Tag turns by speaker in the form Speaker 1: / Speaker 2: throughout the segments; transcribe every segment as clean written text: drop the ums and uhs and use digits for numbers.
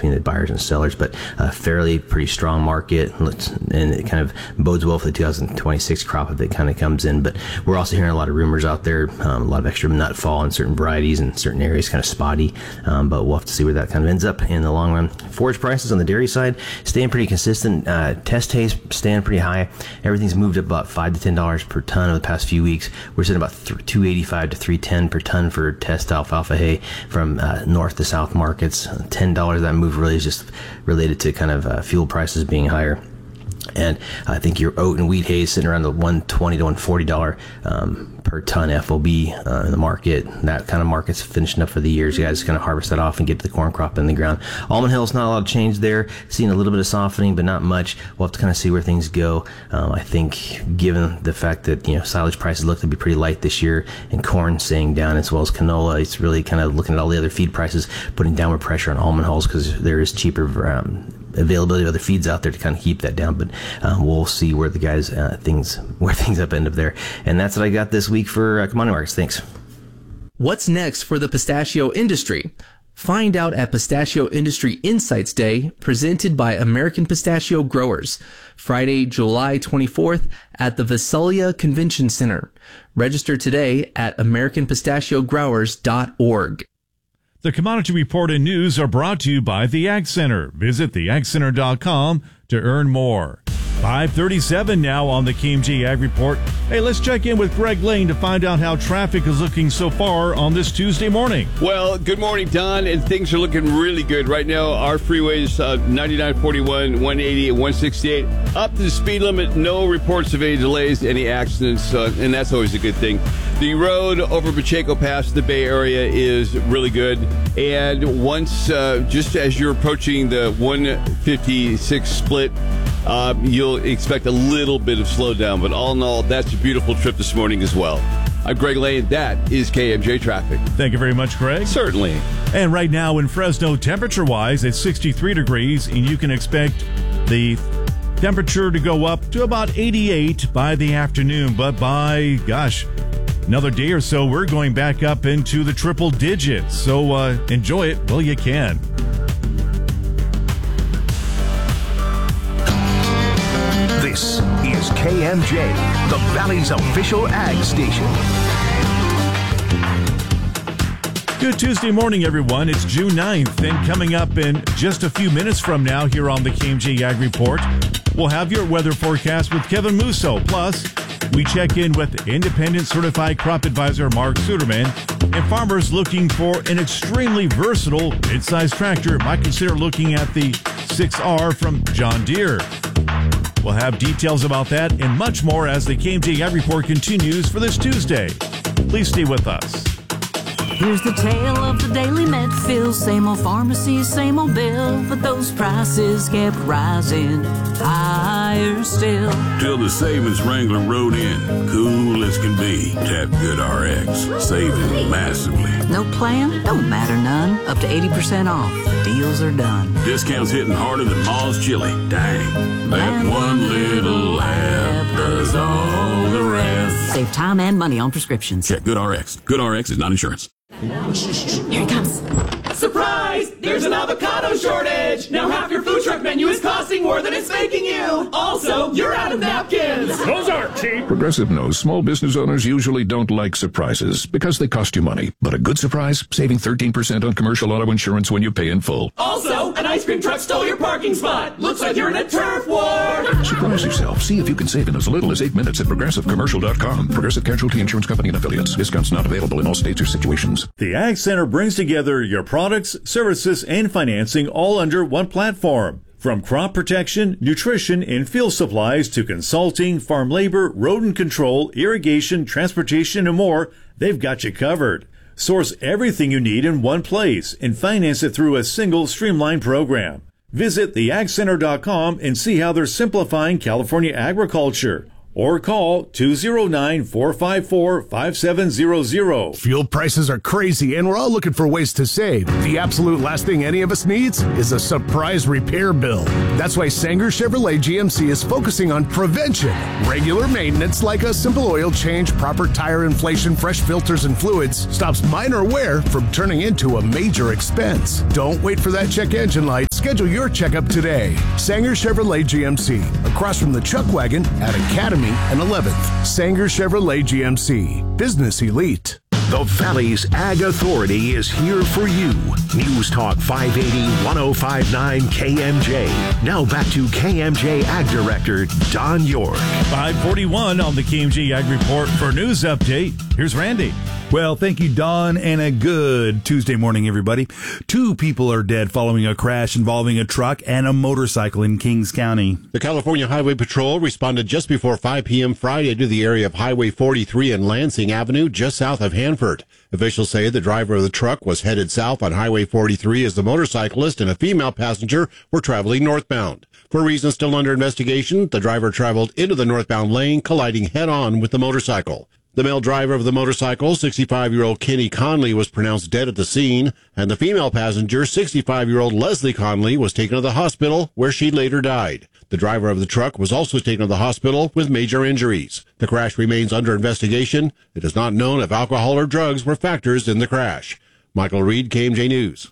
Speaker 1: between the buyers and sellers, but fairly pretty strong market, and it kind of bodes well for the 2026 crop if it kind of comes in. But we're also hearing a lot of rumors out there, a lot of extra nut fall in certain varieties in certain areas, kind of spotty, but we'll have to see where that kind of ends up in the long run. Forage prices on the dairy side staying pretty consistent. Test hays staying pretty high. Everything's moved up about $5 to $10 per ton over the past few weeks. We're sitting about $285 to $310 per ton for test alfalfa hay from north to south markets. $10 of that move really is just related to kind of fuel prices being higher. And I think your oat and wheat hay is sitting around the $120 to $140 per ton FOB in the market. That kind of market's finishing up for the year. You guys kind of harvest that off and get the corn crop in the ground. Almond Hill's not a lot of change there. Seeing a little bit of softening, but not much. We'll have to kind of see where things go. I think given the fact that, silage prices look to be pretty light this year and corn staying down as well as canola, it's really kind of looking at all the other feed prices, putting downward pressure on almond hulls because there is cheaper availability of other feeds out there to kind of keep that down, but we'll see where the guys things up end up there. And that's what I got this week for commodity markets. Thanks.
Speaker 2: What's next for the pistachio industry? Find out at Pistachio Industry Insights Day, presented by American Pistachio Growers, Friday, July 24th at the Visalia Convention Center. Register today at AmericanPistachioGrowers.org.
Speaker 3: The Commodity Report and news are brought to you by the Ag Center. Visit theagcenter.com to earn more. 5:37 now on the KMJ Ag Report. Hey, let's check in with Greg Lane to find out how traffic is looking so far on this Tuesday morning.
Speaker 4: Well, good morning, Don, and things are looking really good. Right now, our freeways, 99, 41, 180, and 168, up to the speed limit. No reports of any delays, any accidents, and that's always a good thing. The road over Pacheco Pass, the Bay Area, is really good. And once, just as you're approaching the 156 split, you'll expect a little bit of slowdown, but all in all, that's a beautiful trip this morning as well. I'm Greg Lane. That is KMJ Traffic.
Speaker 3: Thank you very much, Greg.
Speaker 4: Certainly.
Speaker 3: And right now in Fresno, temperature-wise, it's 63 degrees, and you can expect the temperature to go up to about 88 by the afternoon. But by, another day or so, we're going back up into the triple digits. So enjoy it while you can.
Speaker 5: This is KMJ, the Valley's official ag station.
Speaker 3: Good Tuesday morning, everyone. It's June 9th, and coming up in just a few minutes from now here on the KMJ Ag Report, we'll have your weather forecast with Kevin Musso. Plus, we check in with independent certified crop advisor Mark Suderman and farmers looking for an extremely versatile mid-size tractor might consider looking at the 6R from John Deere. We'll have details about that and much more as the KMJ Ag Report continues for this Tuesday. Please stay with us.
Speaker 6: Here's the tale of the daily Medfield. Same old pharmacy, same old bill, but those prices kept rising higher still.
Speaker 7: Till the savings Wrangler rode in, cool as can be. Tap GoodRx, saving massively.
Speaker 6: No plan? Don't matter none. Up to 80% off. Deals are done.
Speaker 7: Discounts hitting harder than Ma's chili. Dang, that one little laugh does all the rest.
Speaker 6: Save time and money on prescriptions.
Speaker 7: Check GoodRx. GoodRx is not insurance.
Speaker 6: Here he comes.
Speaker 8: Surprise! There's an avocado shortage! Now half your food truck menu is costing more than it's making you! Also, you're out of napkins!
Speaker 9: Those aren't cheap!
Speaker 10: Progressive knows small business owners usually don't like surprises because they cost you money. But a good surprise? Saving 13% on commercial auto insurance when you pay in full.
Speaker 8: Also, an ice cream truck stole your parking spot! Looks like you're in a turf war!
Speaker 10: Surprise yourself. See if you can save in as little as 8 minutes at ProgressiveCommercial.com. Progressive Casualty Insurance Company and Affiliates. Discounts not available in all states or situations.
Speaker 3: The Ag Center brings together your products, services, and financing all under one platform. From crop protection, nutrition, and field supplies to consulting, farm labor, rodent control, irrigation, transportation, and more, they've got you covered. Source everything you need in one place and finance it through a single streamlined program. Visit theagcenter.com and see how they're simplifying California agriculture. Or call 209-454-5700.
Speaker 11: Fuel prices are crazy, and we're all looking for ways to save. The absolute last thing any of us needs is a surprise repair bill. That's why Sanger Chevrolet GMC is focusing on prevention. Regular maintenance like a simple oil change, proper tire inflation, fresh filters and fluids stops minor wear from turning into a major expense. Don't wait for that check engine light. Schedule your checkup today. Sanger Chevrolet GMC, across from the Chuck Wagon at Academy and 11th. Sanger Chevrolet GMC, business elite.
Speaker 5: The Valley's Ag Authority is here for you. News Talk 580 1059 KMJ. Now back to KMJ Ag Director Don York.
Speaker 3: 541 on the KMJ Ag Report for news update. Here's Randy.
Speaker 9: Well, thank you, Don, and a good Tuesday morning, everybody. 2 people are dead following a crash involving a truck and a motorcycle in Kings County.
Speaker 12: The California Highway Patrol responded just before 5 p.m. Friday to the area of Highway 43 and Lansing Avenue, just south of Hanford. Officials say the driver of the truck was headed south on Highway 43 as the motorcyclist and a female passenger were traveling northbound. For reasons still under investigation, the driver traveled into the northbound lane, colliding head-on with the motorcycle. The male driver of the motorcycle, 65-year-old Kenny Conley, was pronounced dead at the scene, and the female passenger, 65-year-old Leslie Conley, was taken to the hospital, where she later died. The driver of the truck was also taken to the hospital with major injuries. The crash remains under investigation. It is not known if alcohol or drugs were factors in the crash. Michael Reed, KMJ News.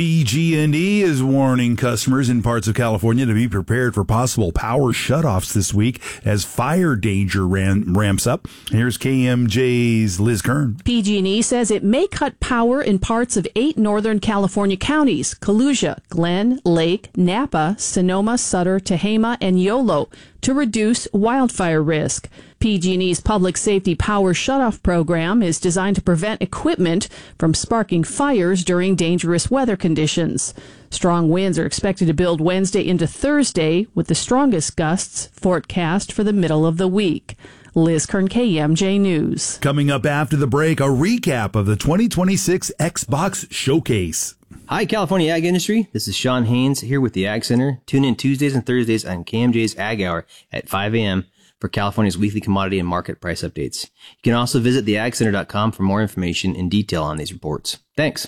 Speaker 9: PG&E is warning customers in parts of California to be prepared for possible power shutoffs this week as fire danger ramps up. Here's KMJ's Liz Kern.
Speaker 13: PG&E says it may cut power in parts of 8 northern California counties: Kalusia, Glen, Lake, Napa, Sonoma, Sutter, Tehama, and Yolo, to reduce wildfire risk. PG&E's Public Safety Power Shutoff program is designed to prevent equipment from sparking fires during dangerous weather conditions. Strong winds are expected to build Wednesday into Thursday, with the strongest gusts forecast for the middle of the week. Liz Kern, KMJ News.
Speaker 9: Coming up after the break, a recap of the 2026 Xbox Showcase.
Speaker 1: Hi, California Ag Industry. This is Sean Haynes here with the Ag Center. Tune in Tuesdays and Thursdays on KMJ's Ag Hour at 5 a.m. for California's weekly commodity and market price updates. You can also visit theagcenter.com for more information and detail on these reports. Thanks.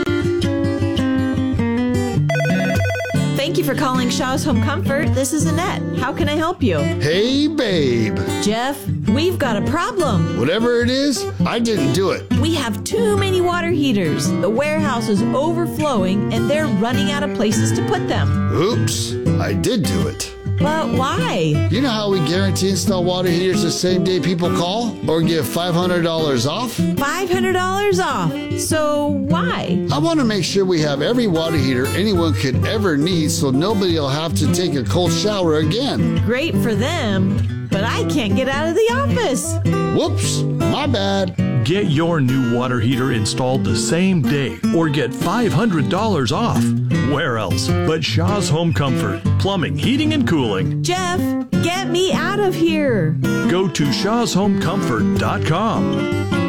Speaker 14: Thank you for calling Shaw's Home Comfort. This is Annette. How can I help you?
Speaker 15: Hey, babe.
Speaker 14: Jeff, we've got a problem.
Speaker 15: Whatever it is, I didn't do it.
Speaker 14: We have too many water heaters. The warehouse is overflowing and they're running out of places to put them.
Speaker 15: Oops, I did do it.
Speaker 14: But why?
Speaker 15: You know how we guarantee install water heaters the same day people call or give $500 off?
Speaker 14: $500 off. So why?
Speaker 15: I want to make sure we have every water heater anyone could ever need so nobody will have to take a cold shower again.
Speaker 14: Great for them, but I can't get out of the office.
Speaker 15: Whoops, my bad.
Speaker 16: Get your new water heater installed the same day or get $500 off. Where else but Shaw's Home Comfort, plumbing, heating, and cooling.
Speaker 14: Jeff, get me out of here.
Speaker 16: Go to shawshomecomfort.com.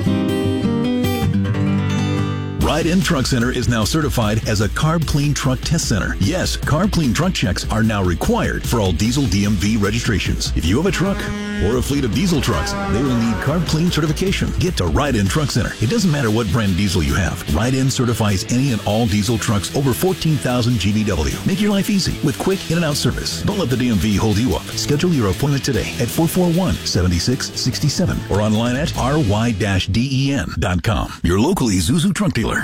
Speaker 17: Ride-In Truck Center is now certified as a Carb Clean Truck Test Center. Yes, Carb Clean truck checks are now required for all diesel DMV registrations. If you have a truck or a fleet of diesel trucks, they will need Carb Clean certification. Get to Ride-In Truck Center. It doesn't matter what brand diesel you have. Ride-In certifies any and all diesel trucks over 14,000 GVW. Make your life easy with quick in-and-out service. Don't let the DMV hold you up. Schedule your appointment today at 441-7667 or online at ry-den.com. Your local Isuzu truck dealer.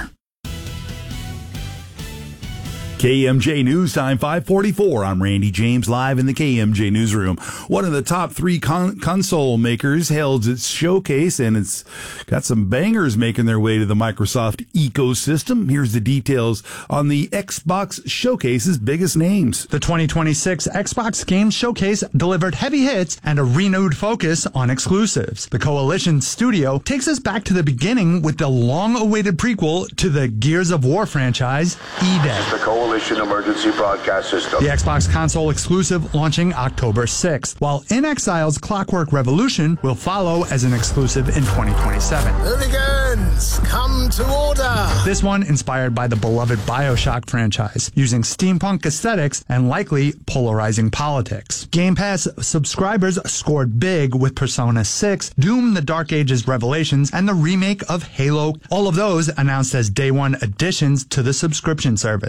Speaker 9: KMJ News Time 544. I'm Randy James, live in the KMJ newsroom. One of the top 3 console makers held its showcase, and it's got some bangers making their way to the Microsoft ecosystem. Here's the details on the Xbox Showcase's biggest names.
Speaker 18: The 2026 Xbox Games Showcase delivered heavy hits and a renewed focus on exclusives. The Coalition Studio takes us back to the beginning with the long-awaited prequel to the Gears of War franchise, E-Day.
Speaker 19: The Coalition Emergency Broadcast System.
Speaker 18: The Xbox console exclusive launching October 6th, while In Exile's Clockwork Revolution will follow as an exclusive in 2027.
Speaker 11: Hooligans, come to order!
Speaker 18: This one inspired by the beloved BioShock franchise, using steampunk aesthetics and likely polarizing politics. Game Pass subscribers scored big with Persona 6, Doom the Dark Ages Revelations, and the remake of Halo. All of those announced as day one additions to the subscription service. Amos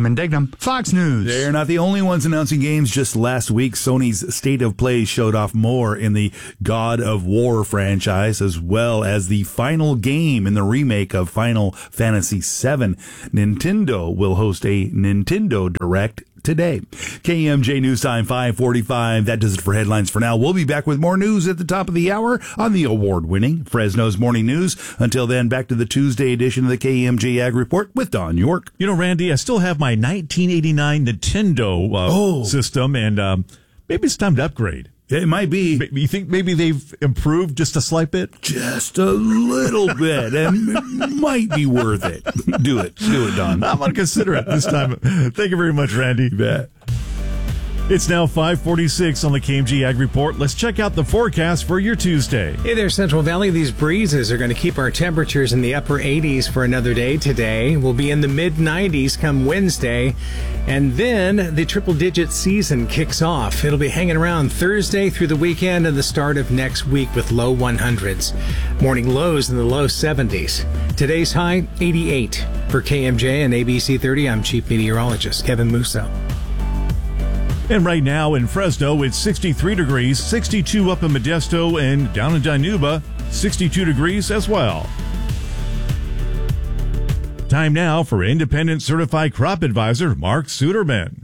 Speaker 18: Simon Dignam, Fox News.
Speaker 9: They're not the only ones announcing games. Just last week, Sony's State of Play showed off more in the God of War franchise, as well as the final game in the remake of Final Fantasy VII. Nintendo will host a Nintendo Direct today. KMJ News Time 5:45. That does it for headlines for now. We'll be back with more news at the top of the hour on the award-winning Fresno's Morning News. Until then, back to the Tuesday edition of the KMJ Ag Report with Don York.
Speaker 3: You know, Randy, I still have my 1989 Nintendo system, and maybe it's time to upgrade.
Speaker 9: It might be.
Speaker 3: You think maybe they've improved just a slight bit?
Speaker 9: Just a little bit. And it might be worth it. Do it, Don.
Speaker 3: I'm going to consider it this time. Thank you very much, Randy.
Speaker 9: You bet.
Speaker 3: It's now 5:46 on the KMG Ag Report. Let's check out the forecast for your Tuesday.
Speaker 20: Hey there, Central Valley. These breezes are going to keep our temperatures in the upper 80s for another day today. We'll be in the mid-90s come Wednesday. And then the triple-digit season kicks off. It'll be hanging around Thursday through the weekend and the start of next week with low 100s. Morning lows in the low 70s. Today's high, 88. For KMJ and ABC 30, I'm Chief Meteorologist Kevin Musso.
Speaker 3: And right now in Fresno, it's 63 degrees, 62 up in Modesto, and down in Dinuba, 62 degrees as well. Time now for Independent Certified Crop Advisor Mark Suderman.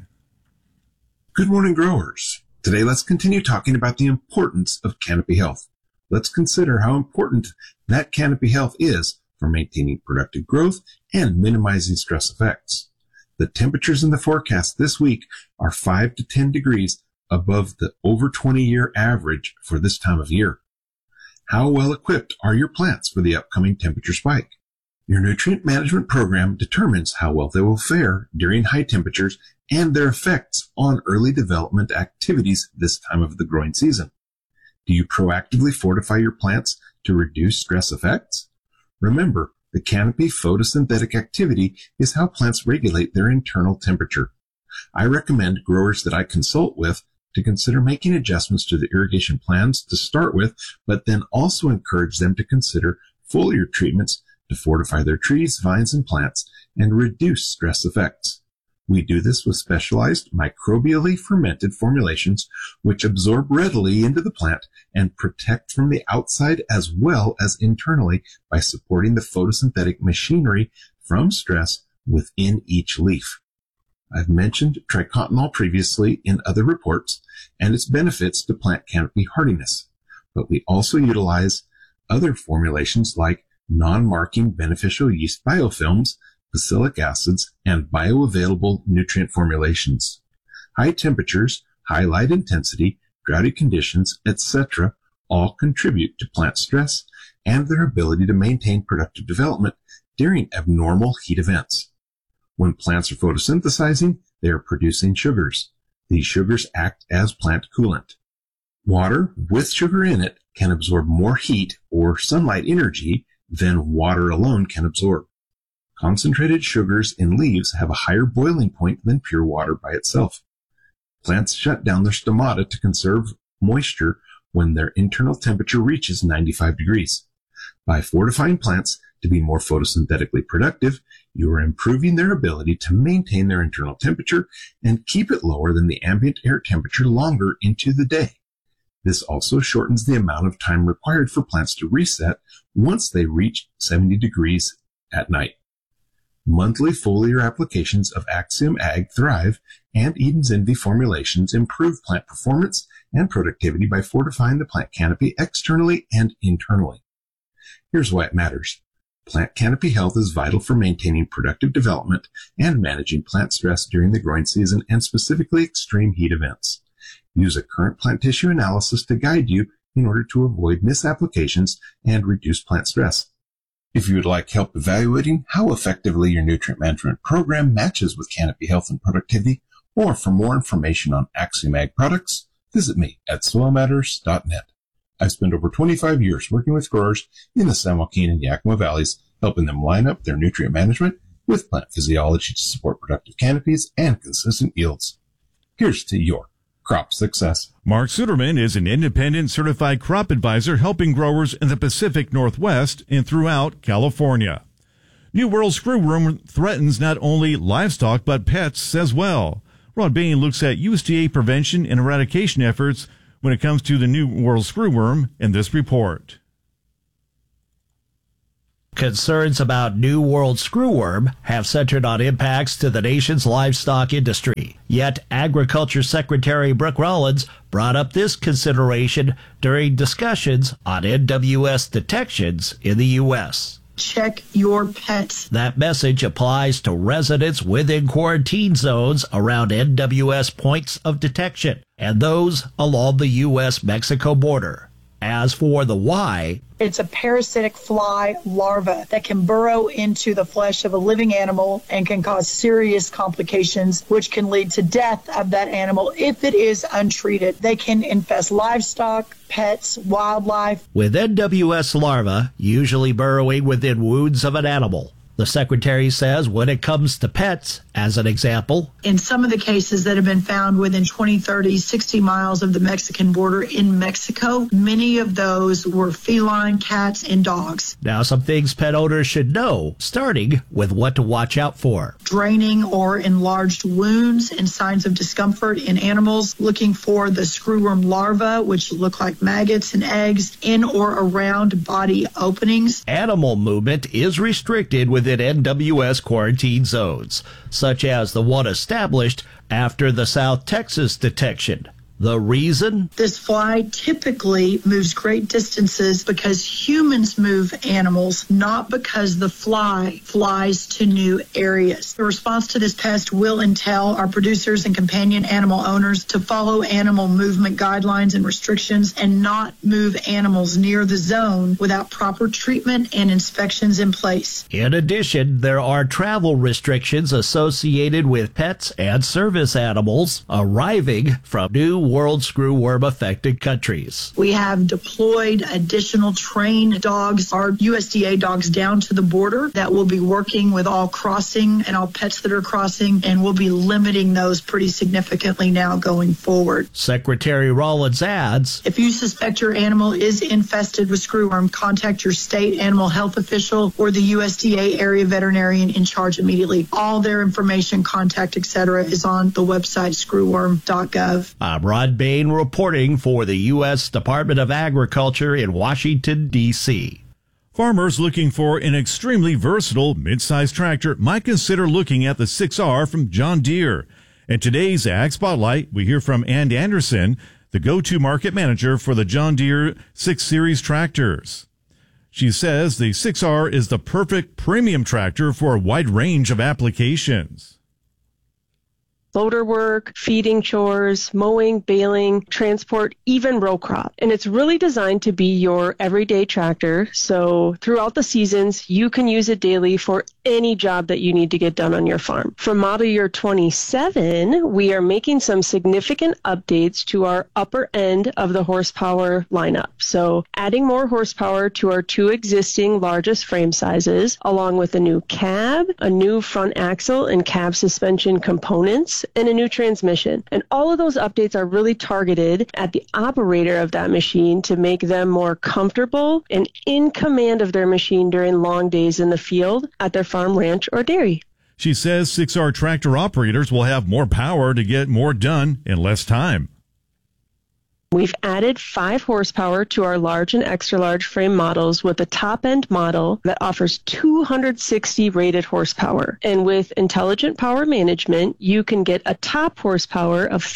Speaker 21: Good morning, growers. Today, let's continue talking about the importance of canopy health. Let's consider how important that canopy health is for maintaining productive growth and minimizing stress effects. The temperatures in the forecast this week are 5 to 10 degrees above the over 20-year average for this time of year. How well equipped are your plants for the upcoming temperature spike? Your nutrient management program determines how well they will fare during high temperatures and their effects on early development activities this time of the growing season. Do you proactively fortify your plants to reduce stress effects? Remember, the canopy photosynthetic activity is how plants regulate their internal temperature. I recommend growers that I consult with to consider making adjustments to the irrigation plans to start with, but then also encourage them to consider foliar treatments to fortify their trees, vines, and plants and reduce stress effects. We do this with specialized microbially fermented formulations which absorb readily into the plant and protect from the outside as well as internally by supporting the photosynthetic machinery from stress within each leaf. I've mentioned trichotinol previously in other reports and its benefits to plant canopy hardiness, but we also utilize other formulations like non-marking beneficial yeast biofilms, bacillic acids, and bioavailable nutrient formulations. High temperatures, high light intensity, droughty conditions, etc. all contribute to plant stress and their ability to maintain productive development during abnormal heat events. When plants are photosynthesizing, they are producing sugars. These sugars act as plant coolant. Water with sugar in it can absorb more heat or sunlight energy than water alone can absorb. Concentrated sugars in leaves have a higher boiling point than pure water by itself. Plants shut down their stomata to conserve moisture when their internal temperature reaches 95 degrees. By fortifying plants to be more photosynthetically productive, you are improving their ability to maintain their internal temperature and keep it lower than the ambient air temperature longer into the day. This also shortens the amount of time required for plants to reset once they reach 70 degrees at night. Monthly foliar applications of Axiom Ag Thrive and Eden's Envy formulations improve plant performance and productivity by fortifying the plant canopy externally and internally. Here's why it matters. Plant canopy health is vital for maintaining productive development and managing plant stress during the growing season and specifically extreme heat events. Use a current plant tissue analysis to guide you in order to avoid misapplications and reduce plant stress. If you would like help evaluating how effectively your nutrient management program matches with canopy health and productivity, or for more information on Axiom Ag products, visit me at soilmatters.net. I've spent over 25 years working with growers in the San Joaquin and Yakima valleys, helping them line up their nutrient management with plant physiology to support productive canopies and consistent yields. Here's to your crop success.
Speaker 3: Mark Suderman is an independent certified crop advisor helping growers in the Pacific Northwest and throughout California. New World Screwworm threatens not only livestock but pets as well. Rod Bain looks at USDA prevention and eradication efforts when it comes to the New World Screwworm in this report.
Speaker 2: Concerns about New World Screwworm have centered on impacts to the nation's livestock industry. Yet Agriculture Secretary Brooke Rollins brought up this consideration during discussions on NWS detections in the U.S.
Speaker 22: Check your pets.
Speaker 2: That message applies to residents within quarantine zones around NWS points of detection and those along the U.S.-Mexico border. As for the why,
Speaker 22: it's a parasitic fly larva that can burrow into the flesh of a living animal and can cause serious complications, which can lead to death of that animal if it is untreated. They can infest livestock, pets, wildlife.
Speaker 2: With NWS larvae usually burrowing within wounds of an animal, the secretary says when it comes to pets, as an example,
Speaker 22: in some of the cases that have been found within 20, 30, 60 miles of the Mexican border in Mexico, many of those were feline cats and dogs.
Speaker 2: Now, some things pet owners should know, starting with what to watch out for.
Speaker 22: Draining or enlarged wounds and signs of discomfort in animals, looking for the screwworm larvae, which look like maggots and eggs, in or around body openings.
Speaker 2: Animal movement is restricted within NWS quarantine zones, such as the one established after the South Texas detection. The reason?
Speaker 22: This fly typically moves great distances because humans move animals, not because the fly flies to new areas. The response to this pest will entail our producers and companion animal owners to follow animal movement guidelines and restrictions and not move animals near the zone without proper treatment and inspections in place.
Speaker 2: In addition, there are travel restrictions associated with pets and service animals arriving from New World Screwworm affected countries.
Speaker 22: We have deployed additional trained dogs, our USDA dogs, down to the border that will be working with all crossing and all pets that are crossing, and we'll be limiting those pretty significantly now going forward.
Speaker 2: Secretary Rollins adds,
Speaker 22: if you suspect your animal is infested with screwworm, contact your state animal health official or the USDA area veterinarian in charge immediately. All their information, contact, etc. is on the website screwworm.gov.
Speaker 2: I'm Rod Bain reporting for the U.S. Department of Agriculture in Washington, D.C.
Speaker 3: Farmers looking for an extremely versatile mid-sized tractor might consider looking at the 6R from John Deere. In today's Ag Spotlight, we hear from Ann Anderson, the go-to market manager for the John Deere 6 Series tractors. She says the 6R is the perfect premium tractor for a wide range of applications.
Speaker 23: Loader work, feeding chores, mowing, baling, transport, even row crop. And it's really designed to be your everyday tractor. So throughout the seasons, you can use it daily for any job that you need to get done on your farm. For model year 27, we are making some significant updates to our upper end of the horsepower lineup. So adding more horsepower to our 2 existing largest frame sizes, along with a new cab, a new front axle and cab suspension components, and a new transmission. And all of those updates are really targeted at the operator of that machine to make them more comfortable and in command of their machine during long days in the field, at their farm, ranch, or dairy.
Speaker 3: She says 6R tractor operators will have more power to get more done in less time.
Speaker 23: We've added 5 horsepower to our large and extra large frame models with a top end model that offers 260 rated horsepower. And with intelligent power management, you can get a top horsepower of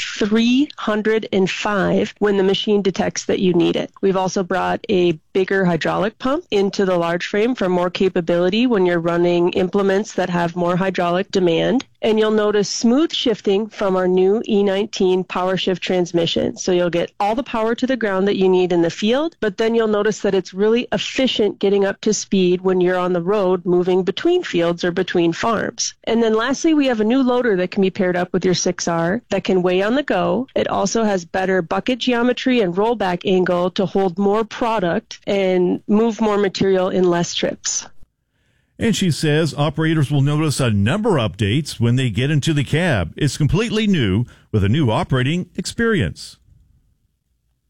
Speaker 23: 305 when the machine detects that you need it. We've also brought a bigger hydraulic pump into the large frame for more capability when you're running implements that have more hydraulic demand. And you'll notice smooth shifting from our new E19 power shift transmission. So you'll get all the power to the ground that you need in the field, but then you'll notice that it's really efficient getting up to speed when you're on the road moving between fields or between farms. And then lastly, we have a new loader that can be paired up with your 6R that can weigh on the go. It also has better bucket geometry and rollback angle to hold more product and move more material in less trips.
Speaker 3: And she says operators will notice a number of updates when they get into the cab. It's completely new with a new operating experience.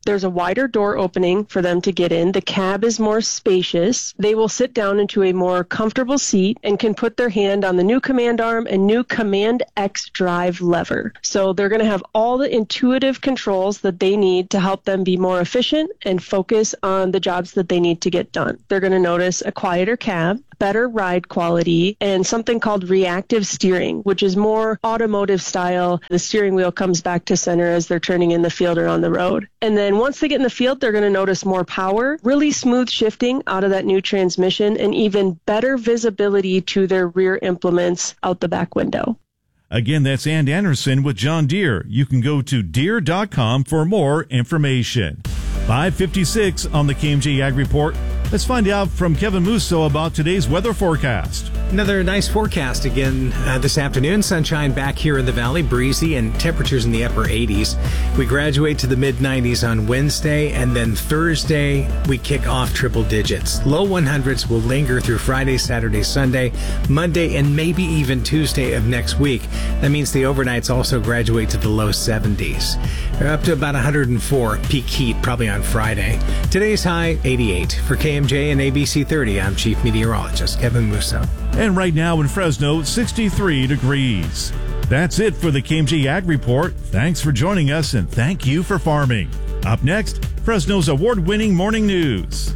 Speaker 23: There's a wider door opening for them to get in. The cab is more spacious. They will sit down into a more comfortable seat and can put their hand on the new command arm and new Command X drive lever. So they're going to have all the intuitive controls that they need to help them be more efficient and focus on the jobs that they need to get done. They're going to notice a quieter cab, better ride quality, and something called reactive steering, which is more automotive style. The steering wheel comes back to center as they're turning in the field or on the road. And then once they get in the field, they're going to notice more power, really smooth shifting out of that new transmission, and even better visibility to their rear implements out the back window.
Speaker 3: Again, that's Ann Anderson with John Deere. You can go to Deere.com for more information. 5:56 on the KMJ Ag Report. Let's find out from Kevin Musso about today's weather forecast.
Speaker 20: Another nice forecast again this afternoon. Sunshine back here in the valley, breezy, and temperatures in the upper 80s. We graduate to the mid-90s on Wednesday, and then Thursday we kick off triple digits. Low 100s will linger through Friday, Saturday, Sunday, Monday, and maybe even Tuesday of next week. That means the overnights also graduate to the low 70s. They're up to about 104 peak heat probably on Friday. Today's high, 88. For KMJ and ABC 30, I'm Chief Meteorologist Kevin Musso.
Speaker 3: And right now in Fresno, 63 degrees. That's it for the KMJ Ag Report. Thanks for joining us, and thank you for farming. Up next, Fresno's award-winning morning news.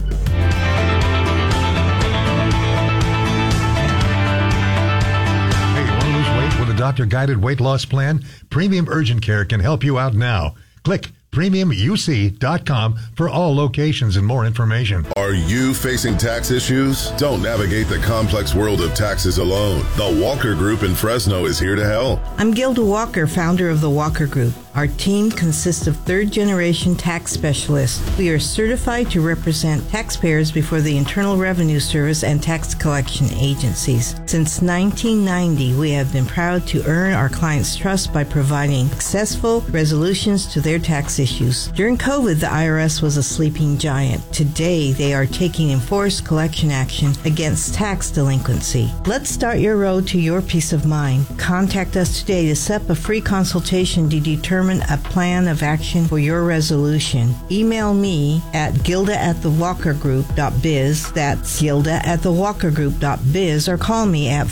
Speaker 4: Hey, you want to lose weight with a doctor-guided weight loss plan? Premium Urgent Care can help you out now. Click PremiumUC.com for all locations and more information.
Speaker 6: Are you facing tax issues? Don't navigate the complex world of taxes alone. The Walker Group in Fresno is here to help.
Speaker 7: I'm Gilda Walker, founder of the Walker Group. Our team consists of third-generation tax specialists. We are certified to represent taxpayers before the Internal Revenue Service and tax collection agencies. Since 1990, we have been proud to earn our clients' trust by providing successful resolutions to their tax issues. During COVID, the IRS was a sleeping giant. Today, they are taking enforced collection action against tax delinquency. Let's start your road to your peace of mind. Contact us today to set up a free consultation to determine a plan of action for your resolution. Email me at gilda@thewalkergroup.biz. That's gilda@thewalkergroup.biz, or call me at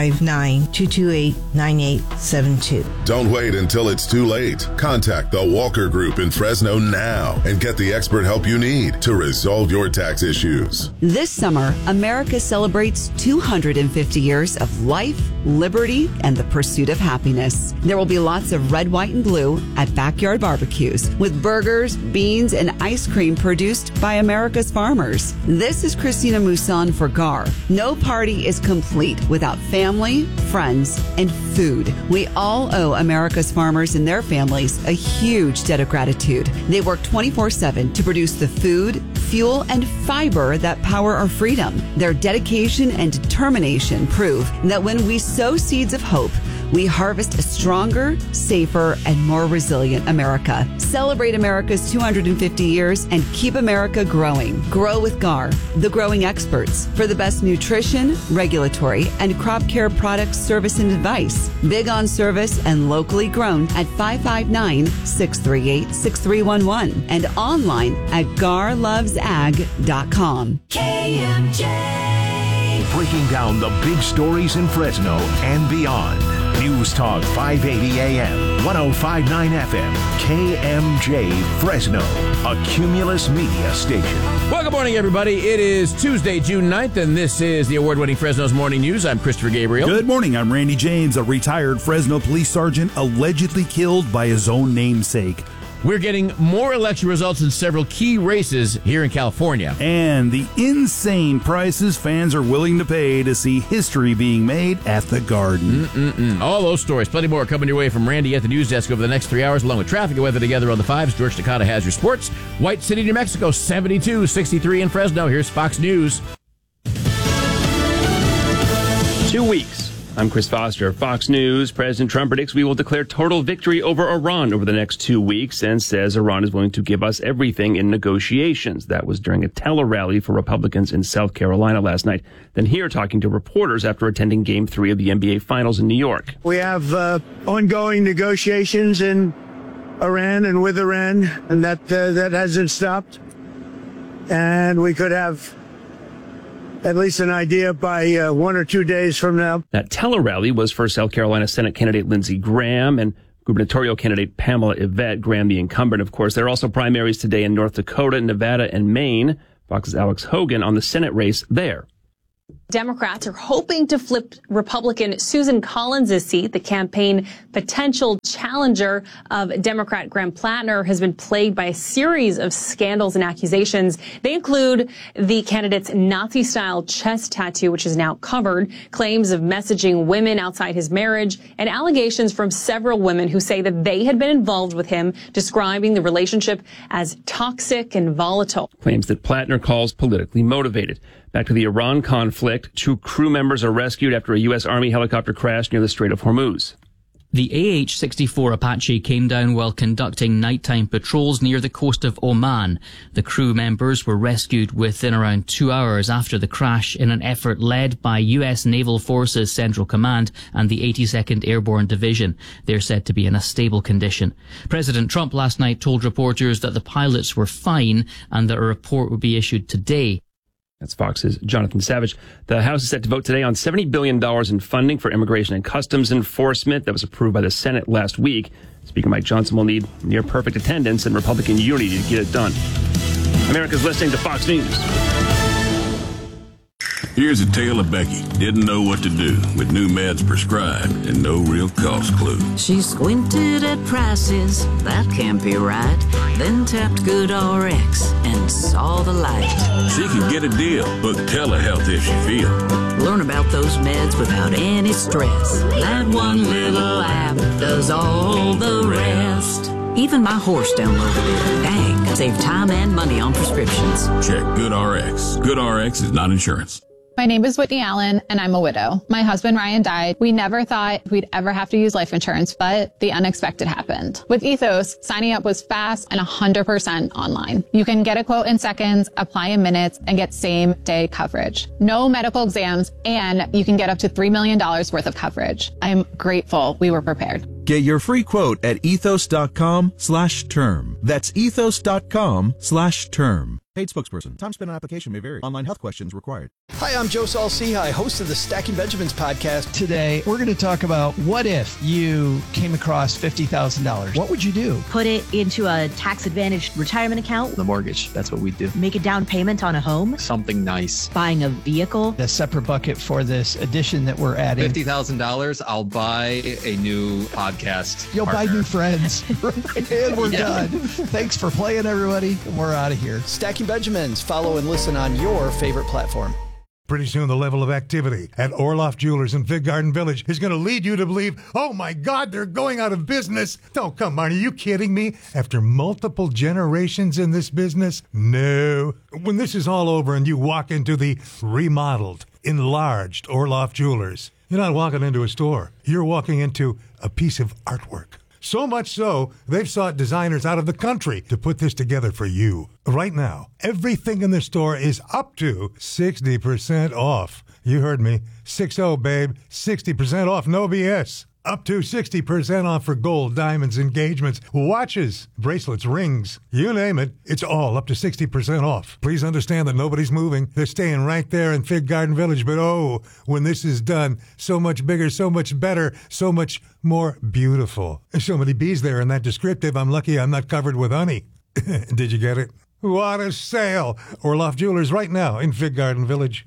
Speaker 7: 559-228-9872.
Speaker 6: Don't wait until it's too late. Contact the Walker Group in Fresno now and get the expert help you need to resolve your tax issues.
Speaker 24: This summer, America celebrates 250 years of life, liberty, and the pursuit of happiness. There will be lots of red, white, and blue at backyard barbecues with burgers, beans, and ice cream produced by America's farmers. This is Christina Mousson for GAR. No party is complete without family, friends, and food. We all owe America's farmers and their families a huge debt of gratitude. They work 24/7 to produce the food, fuel, and fiber that power our freedom. Their dedication and determination prove that when we sow seeds of hope, we harvest a stronger, safer, and more resilient America. Celebrate America's 250 years and keep America growing. Grow with GAR, the growing experts for the best nutrition, regulatory, and crop care products, service, and advice. Big on service and locally grown at 559-638-6311 and online at garlovesag.com.
Speaker 5: KMJ. Breaking down the big stories in Fresno and beyond. News Talk 580 AM, 105.9 FM, KMJ Fresno, a Cumulus Media station.
Speaker 25: Well, good morning, everybody. It is Tuesday, June 9th, and this is the award-winning Fresno's Morning News. I'm Christopher Gabriel.
Speaker 9: Good morning. I'm Randy James, a retired Fresno police sergeant allegedly killed by his own namesake.
Speaker 25: We're getting more election results in several key races here in California.
Speaker 9: And the insane prices fans are willing to pay to see history being made at the Garden.
Speaker 25: All those stories, plenty more coming your way from Randy at the news desk over the next 3 hours, along with traffic and weather together on the 5s. George Takata has your sports. White City, New Mexico, 72, 63 in Fresno. Here's Fox News.
Speaker 26: 2 weeks. I'm Chris Foster, Fox News. President Trump predicts we will declare total victory over Iran over the next 2 weeks and says Iran is willing to give us everything in negotiations. That was during a tele-rally for Republicans in South Carolina last night. Then here talking to reporters after attending Game 3 of the NBA Finals in New York.
Speaker 27: We have ongoing negotiations, and
Speaker 1: Iran and with Iran, and that hasn't stopped. And we could have at least an idea by 1 or 2 days from now.
Speaker 26: That tele-rally was for South Carolina Senate candidate Lindsey Graham and gubernatorial candidate Pamela Yvette, Graham the incumbent, of course. There are also primaries today in North Dakota, Nevada, and Maine. Fox's Alex Hogan on the Senate race there.
Speaker 8: Democrats are hoping to flip Republican Susan Collins' seat. The campaign potential challenger of Democrat Graham Plattner has been plagued by a series of scandals and accusations. They include the candidate's Nazi-style chest tattoo, which is now covered, claims of messaging women outside his marriage, and allegations from several women who say that they had been involved with him, describing the relationship as toxic and volatile.
Speaker 26: Claims that Plattner calls politically motivated. Back to the Iran conflict, 2 crew members are rescued after a U.S. Army helicopter crashed near the Strait of Hormuz.
Speaker 10: The AH-64 Apache came down while conducting nighttime patrols near the coast of Oman. The crew members were rescued within around 2 hours after the crash in an effort led by U.S. Naval Forces Central Command and the 82nd Airborne Division. They're said to be in a stable condition. President Trump last night told reporters that the pilots were fine and that a report would be issued today.
Speaker 26: That's Fox's Jonathan Savage. The House is set to vote today on $70 billion in funding for immigration and customs enforcement that was approved by the Senate last week. Speaker Mike Johnson will need near perfect attendance and Republican unity to get it done. America's listening to Fox News.
Speaker 12: Here's a tale of Becky. Didn't know what to do with new meds prescribed and no real cost clue.
Speaker 13: She squinted at prices, that can't be right. Then tapped GoodRx and saw the light.
Speaker 12: She could get a deal, book telehealth if she feel.
Speaker 13: Learn about those meds without any stress. That one little app does all the rest. Even my horse downloaded it. Dang, save time and money on prescriptions.
Speaker 12: Check GoodRx. GoodRx is not insurance.
Speaker 15: My name is Whitney Allen, and I'm a widow. My husband, Ryan, died. We never thought we'd ever have to use life insurance, but the unexpected happened. With Ethos, signing up was fast and 100% online. You can get a quote in seconds, apply in minutes, and get same-day coverage. No medical exams, and you can get up to $3 million worth of coverage. I'm grateful we were prepared.
Speaker 27: Get your free quote at ethos.com/term. That's ethos.com/term. Paid spokesperson. Time spent on application may vary. Online health questions required.
Speaker 28: Hi, I'm Joe Saul-Sehy, host of the Stacking Benjamins podcast.
Speaker 29: Today, we're going to talk about what if you came across $50,000. What would you do?
Speaker 30: Put it into a tax-advantaged retirement account.
Speaker 29: The mortgage. That's what we do.
Speaker 30: Make a down payment on a home.
Speaker 29: Something nice.
Speaker 30: Buying a vehicle.
Speaker 29: A separate bucket for this addition that we're adding.
Speaker 31: $50,000, I'll buy a new podcast.
Speaker 29: You'll
Speaker 31: partner.
Speaker 29: buy new friends. And we're done. Thanks for playing, everybody. We're out of here.
Speaker 28: Stacking Benjamins. Follow and listen on your favorite platform.
Speaker 4: Pretty soon the level of activity at Orloff Jewelers in Fig Garden Village is going to lead you to believe, oh my God, they're going out of business. No, come on, are you kidding me? After multiple generations in this business? No. When this is all over and you walk into the remodeled, enlarged Orloff Jewelers, you're not walking into a store. You're walking into a piece of artwork. So much so, they've sought designers out of the country to put this together for you. Right now, everything in the store is up to 60% off. You heard me. 6-0, babe. 60% off, no BS. Up to 60% off for gold, diamonds, engagements, watches, bracelets, rings. You name it, it's all up to 60% off. Please understand that nobody's moving. They're staying right there in Fig Garden Village. But oh, when this is done, so much bigger, so much better, so much more beautiful. There's so many bees there in that descriptive, I'm lucky I'm not covered with honey. Did you get it? What a sale! Orloff Jewelers right now in Fig Garden Village.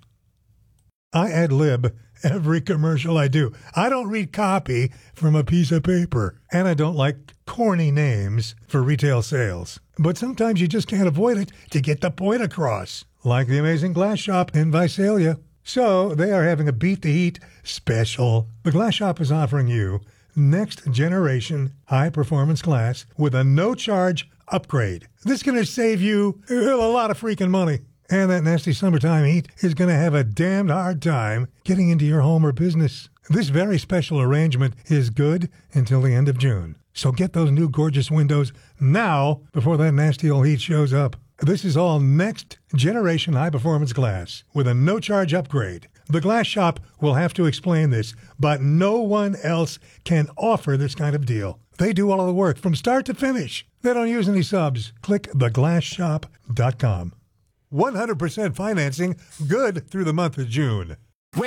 Speaker 4: I ad-lib every commercial I do. I don't read copy from a piece of paper. And I don't like corny names for retail sales. But sometimes you just can't avoid it to get the point across. Like the Amazing Glass Shop in Visalia. So they are having a Beat the Heat special. The Glass Shop is offering you next generation high-performance glass with a no-charge upgrade. This is going to save you a lot of freaking money. And that nasty summertime heat is going to have a damned hard time getting into your home or business. This very special arrangement is good until the end of June. So get those new gorgeous windows now before that nasty old heat shows up. This is all next generation high-performance glass with a no-charge upgrade. The Glass Shop will have to explain this, but no one else can offer this kind of deal. They do all of the work from start to finish. They don't use any subs. Click theglassshop.com. 100% financing, good through the month of June.